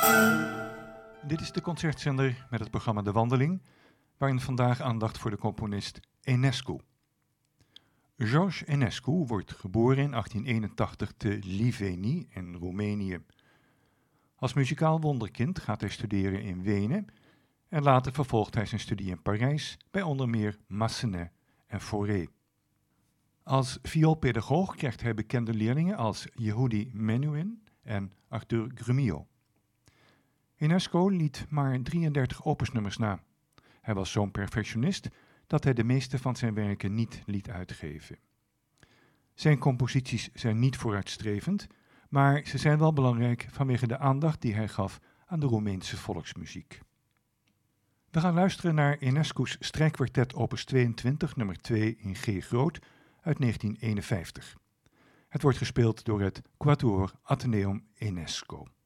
Dit is de concertzender met het programma De Wandeling, waarin vandaag aandacht voor de componist Enescu. George Enescu wordt geboren in 1881 te Liveni in Roemenië. Als muzikaal wonderkind gaat hij studeren in Wenen en later vervolgt hij zijn studie in Parijs bij onder meer Massenet en Fauré. Als vioolpedagoog krijgt hij bekende leerlingen als Yehudi Menuhin en Arthur Grumio. Enescu liet maar 33 opusnummers na. Hij was zo'n perfectionist dat hij de meeste van zijn werken niet liet uitgeven. Zijn composities zijn niet vooruitstrevend, maar ze zijn wel belangrijk vanwege de aandacht die hij gaf aan de Roemeense volksmuziek. We gaan luisteren naar Enescu's strijkkwartet opus 22, nummer 2 in G groot uit 1951. Het wordt gespeeld door het Quatuor Atheneum Enesco.